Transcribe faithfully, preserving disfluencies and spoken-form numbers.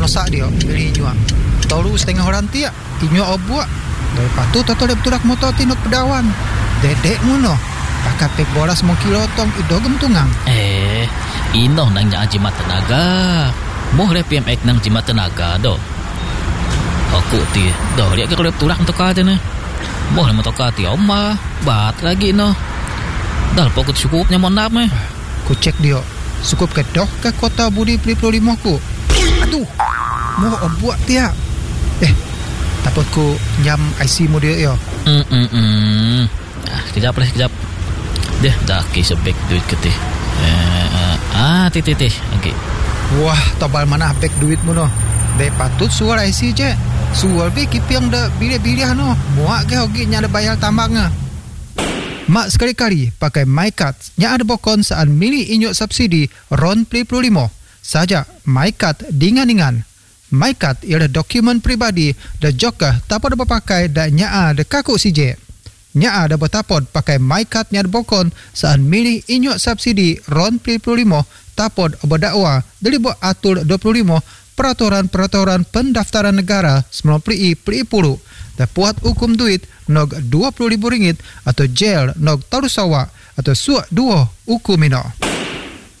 losak dia beli inyo tolu setengah orang tiak inyo obuak dari patu toto dep turak motor tinut pedawan dedek muno pakai pek boras mau kilotong idogem tungang eh ino nang nya jimat tenaga moh le P M X nang jimat tenaga do aku ti do lihat ke dep turak untuk kate ne moh le motor kate oma bat lagi no dal pokok cukupnya mon nap meh ku cek dia cukup ke doh ke kota Budi P dua puluh lima ku aduh mau obuak tiak eh takut ku nyam I C mu dia yo hmm hmm hmm ah kejap lah kejap deh dah ke sebek duit ke teh eh, ah teh teh teh okey wah tobal mana bek duit mu no be patut suar I C je suar be kipiang da bilih-bilih no muak ke hogi nya ada bayar tambangnya mak sekali-kali pakai MyCard nya ada bokon saan milih inyo subsidi RON P dua puluh lima saja MyCard dingan-dingan MyCard ialah dokumen pribadi dan juga dapat dipakai dan nya ada kaku C J nya ada bertapod pakai MyCard nya ada bokon saan milih inyo subsidi RON P dua puluh lima tapod berdakwa dari buat atur dua puluh lima peraturan-peraturan pendaftaran negara sembilan puluh I P sepuluh dan puat hukum duit nog dua puluh ribu ringgit atau jail nog tarusawa atau suak dua hukum ino.